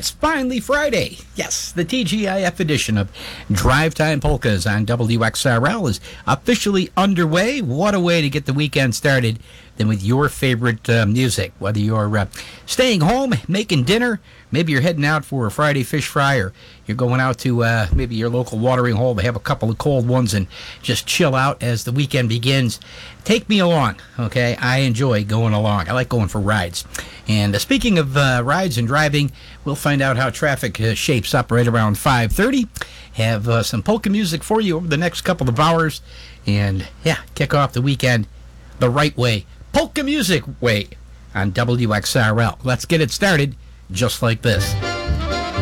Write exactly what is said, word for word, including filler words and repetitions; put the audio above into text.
It's finally Friday. Yes, the T G I F edition of Drive Time Polkas on W X R L is officially underway. What a way to get the weekend started than with your favorite uh, music. Whether you're uh, staying home, making dinner, maybe you're heading out for a Friday fish fry, or you're going out to uh, maybe your local watering hole to have a couple of cold ones and just chill out as the weekend begins. Take me along, okay? I enjoy going along. I like going for rides. And uh, speaking of uh, rides and driving, we'll find out how traffic uh, shapes up right around five thirty. Have uh, some polka music for you over the next couple of hours. And, yeah, kick off the weekend the right way. Polka music way on W X R L. Let's get it started just like this.